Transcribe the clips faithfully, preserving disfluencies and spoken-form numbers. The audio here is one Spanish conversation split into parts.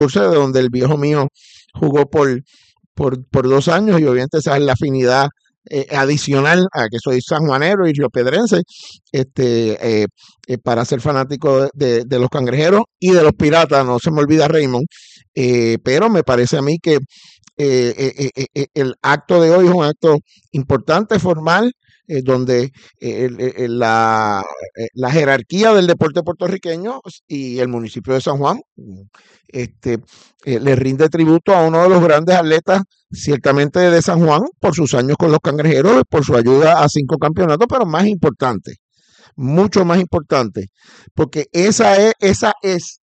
de donde el viejo mío jugó por, por, por dos años y obviamente esa es la afinidad eh, adicional a que soy sanjuanero y riopedrense, este, eh, eh, para ser fanático de, de, de los Cangrejeros y de los Piratas, no se me olvida Raymond, eh, pero me parece a mí que eh, eh, eh, eh, el acto de hoy es un acto importante, formal, eh, donde eh, el- el- la, eh, la jerarquía del deporte puertorriqueño y el municipio de San Juan mm, este, eh, le rinde tributo a uno de los grandes atletas, ciertamente de San Juan, por sus años con los Cangrejeros, por su ayuda a cinco campeonatos, pero más importante, mucho más importante, porque esa es, esa es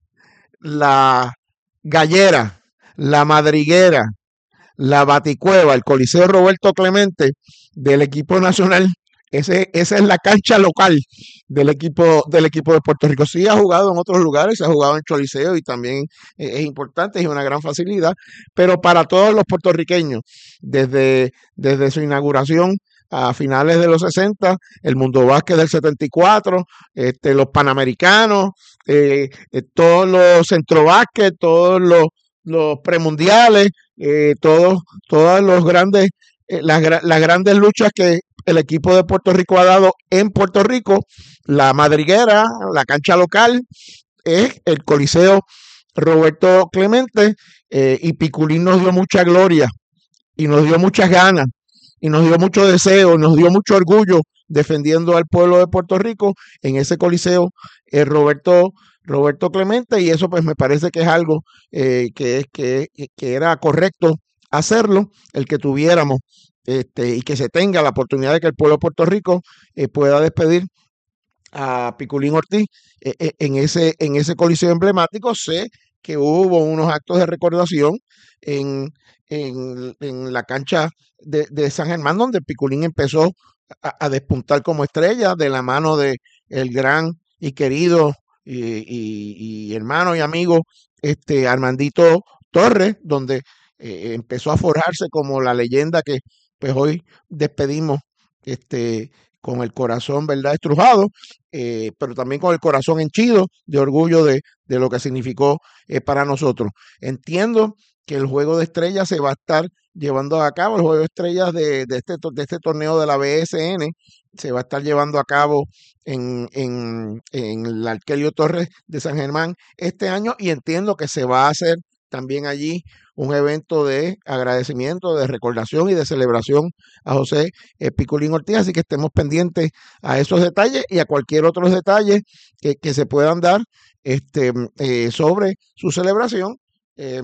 la gallera, la madriguera, la Baticueva, el Coliseo Roberto Clemente del equipo nacional. Ese, esa es la cancha local del equipo, del equipo de Puerto Rico. Sí ha jugado en otros lugares, se ha jugado en Choliseo y también eh, es importante, es una gran facilidad, pero para todos los puertorriqueños, desde, desde su inauguración a finales de los sesenta, el Mundo Básquet del setenta y cuatro, este, los Panamericanos, eh, eh, todos los Centro Básquet, todos los, los premundiales, eh, todos, todas los grandes, eh, las, las grandes luchas que el equipo de Puerto Rico ha dado en Puerto Rico, la madriguera, la cancha local, es el Coliseo Roberto Clemente, eh, y Piculín nos dio mucha gloria y nos dio muchas ganas y nos dio mucho deseo, nos dio mucho orgullo defendiendo al pueblo de Puerto Rico en ese Coliseo, eh, Roberto Roberto Clemente, y eso pues me parece que es algo eh, que, que, que era correcto hacerlo, el que tuviéramos este, y que se tenga la oportunidad de que el pueblo de Puerto Rico eh, pueda despedir a Piculín Ortiz eh, eh, en, ese, en ese coliseo emblemático. Sé que hubo unos actos de recordación en, en, en la cancha de, de, San Germán, donde Piculín empezó a, a, despuntar como estrella de la mano de el gran y querido y, y, y hermano y amigo este Armandito Torres, donde eh, empezó a forjarse como la leyenda que pues hoy despedimos este con el corazón, ¿verdad?, estrujado, eh, pero también con el corazón henchido de orgullo de, de lo que significó eh, para nosotros. Entiendo que el juego de estrellas se va a estar llevando a cabo, el juego de estrellas de, de, este, de este torneo de la B S N se va a estar llevando a cabo en, en, en el Arquelio Torres de San Germán este año, y entiendo que se va a hacer también allí un evento de agradecimiento, de recordación y de celebración a José eh, Piculín Ortiz, así que estemos pendientes a esos detalles y a cualquier otros detalles que, que se puedan dar este, eh, sobre su celebración. Eh,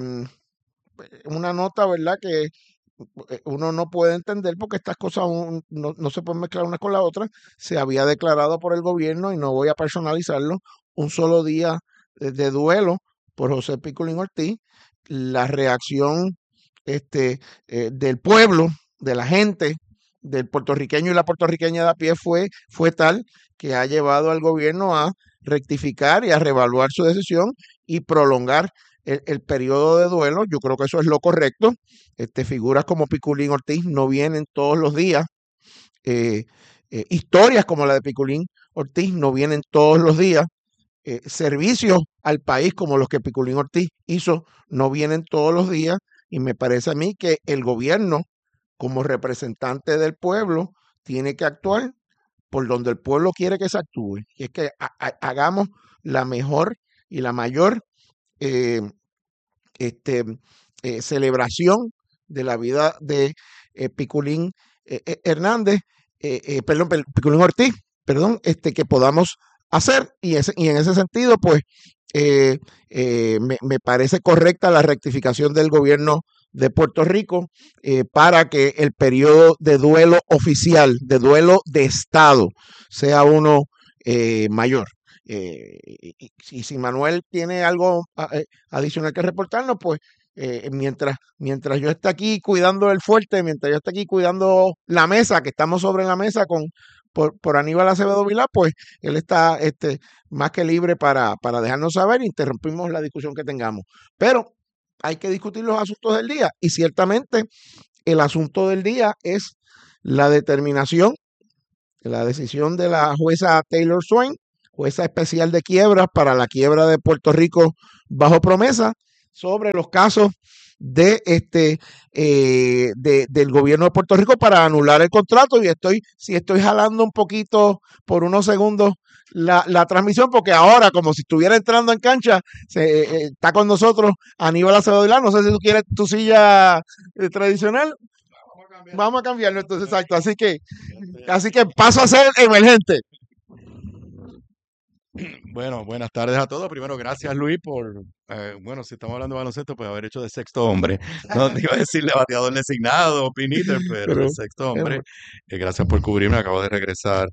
una nota, ¿verdad?, que uno no puede entender porque estas cosas un, no, no se pueden mezclar una con la otra. Se había declarado por el gobierno, y no voy a personalizarlo, un solo día de, de duelo por José Piculín Ortiz. La reacción este, eh, del pueblo, de la gente, del puertorriqueño y la puertorriqueña de a pie fue, fue tal que ha llevado al gobierno a rectificar y a reevaluar su decisión y prolongar el, el periodo de duelo. Yo creo que eso es lo correcto. Este, figuras como Piculín Ortiz no vienen todos los días. Eh, eh, historias como la de Piculín Ortiz no vienen todos los días. Eh, servicios al país como los que Piculín Ortiz hizo no vienen todos los días. Y me parece a mí que el gobierno, como representante del pueblo, tiene que actuar por donde el pueblo quiere que se actúe. Y es que ha, ha, hagamos la mejor y la mayor eh, este, eh, celebración de la vida de eh, Piculín eh, eh, Hernández, eh, eh, perdón, Piculín Ortiz, perdón, este, que podamos hacer. Y, ese, y en ese sentido, pues, eh, eh, me, me, parece correcta la rectificación del gobierno de Puerto Rico eh, para que el periodo de duelo oficial, de duelo de Estado, sea uno eh, mayor. Eh, y, y, si Manuel tiene algo eh, adicional que reportarnos, pues eh, mientras, mientras yo esté aquí cuidando el fuerte, mientras yo esté aquí cuidando la mesa, que estamos sobre la mesa con por, por Aníbal Acevedo Vilá, pues él está este, más que libre para, para dejarnos saber. Interrumpimos la discusión que tengamos. Pero hay que discutir los asuntos del día, y ciertamente el asunto del día es la determinación, la decisión de la jueza Taylor Swain, jueza especial de quiebras para la quiebra de Puerto Rico bajo promesa, sobre los casos de este eh, de, del gobierno de Puerto Rico para anular el contrato. Y estoy, si estoy jalando un poquito por unos segundos la, la transmisión, porque ahora, como si estuviera entrando en cancha, se, eh, está con nosotros Aníbal Acevedo Vilá. No sé si tú quieres tu silla eh, tradicional. Vamos a cambiarlo entonces, exacto. Así que, así que paso a ser emergente. Bueno, buenas tardes a todos. Primero, gracias Luis por, eh, bueno, si estamos hablando de baloncesto, pues haber hecho de sexto hombre. No te iba a decirle bateador designado o piniter, pero Pero, de sexto hombre. eh, Eh, gracias por cubrirme. Acabo de regresar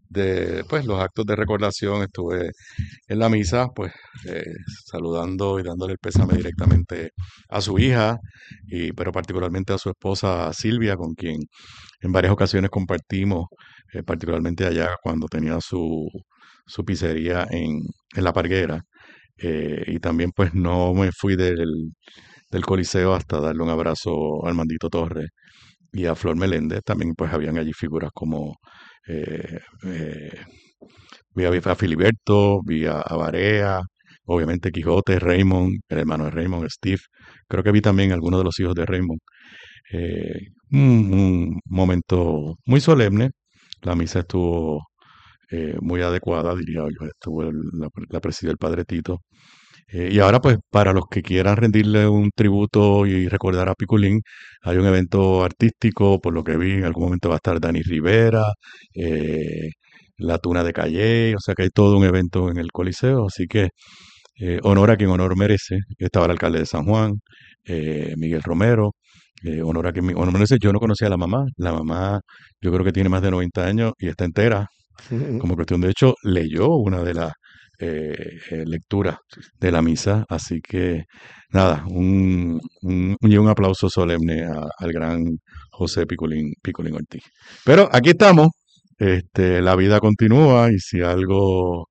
de, pues, los actos de recordación. Estuve en la misa, pues, eh, saludando y dándole el pésame directamente a su hija, y, pero particularmente a su esposa Silvia, con quien en varias ocasiones compartimos, eh, particularmente allá cuando tenía su su pizzería en, en La Parguera. Eh, y también pues no me fui del, del Coliseo hasta darle un abrazo a Armandito Torres y a Flor Meléndez. También pues habían allí figuras como eh, eh, vi a, a Filiberto, vi a, a Barea, obviamente Quijote, Raymond, el hermano de Raymond, Steve. Creo que vi también algunos de los hijos de Raymond. Eh, un, un momento muy solemne. La misa estuvo eh, muy adecuada, diría yo. Estuvo el- la, la presidió el Padre Tito. Eh, y ahora, pues, para los que quieran rendirle un tributo y recordar a Piculín, hay un evento artístico, por lo que vi, en algún momento va a estar Dani Rivera, eh, la Tuna de Calle, o sea que hay todo un evento en el Coliseo, así que eh, honor a quien honor merece. Estaba el alcalde de San Juan, eh, Miguel Romero, eh, honor a quien mi- honor merece. Yo no conocía a la mamá, la mamá yo creo que tiene más de noventa años y está entera, como cuestión de hecho, leyó una de las eh, eh, lecturas de la misa, así que nada, un, un, y un aplauso solemne a- al gran José Piculín, Piculín Ortiz. Pero aquí estamos, este, la vida continúa y si algo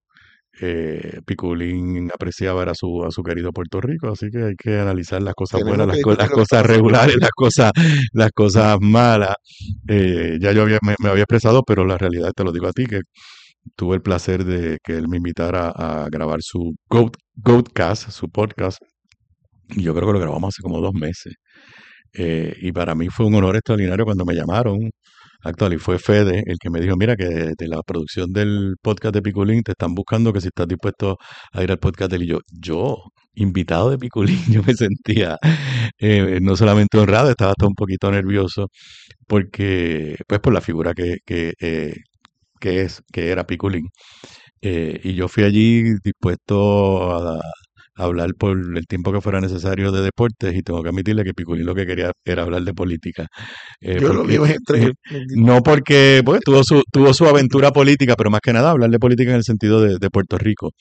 eh, Piculín apreciaba era su, a su querido Puerto Rico, así que hay que analizar las cosas buenas, tenemos que las, co- las discutir lo que está cosas pasando. regulares, las cosas, las cosas malas. Eh, ya yo había, me, me había expresado, pero la realidad te lo digo a ti, que tuve el placer de que él me invitara a grabar su Goat, Goatcast, su podcast, y yo creo que lo grabamos hace como dos meses. Eh, y para mí fue un honor extraordinario cuando me llamaron. Actual, y fue Fede el que me dijo, mira que de la producción del podcast de Piculín te están buscando que si estás dispuesto a ir al podcast de él. Y yo, yo, invitado de Piculín, yo me sentía eh, no solamente honrado, estaba hasta un poquito nervioso, porque, pues por la figura que, que, eh, que es, que era Piculín. Eh, y yo fui allí dispuesto a, a hablar por el tiempo que fuera necesario de deportes y tengo que admitirle que Piculín lo que quería era hablar de política. Eh, Yo lo porque, vi entre, eh, no porque pues, tuvo, su, tuvo su aventura política, pero más que nada hablar de política en el sentido de, de Puerto Rico.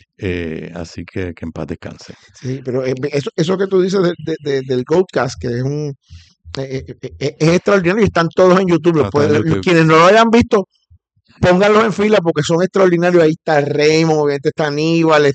Eh, así que que en paz descanse. sí, pero eh, eso, eso que tú dices de- de- de- del Goatcast, que es un eh, eh, eh, eh, es extraordinario y están todos en YouTube. Los Está en pueden- YouTube. quienes no lo hayan visto, pónganlos en fila porque son extraordinarios. Ahí está Raymond, obviamente está Aníbal,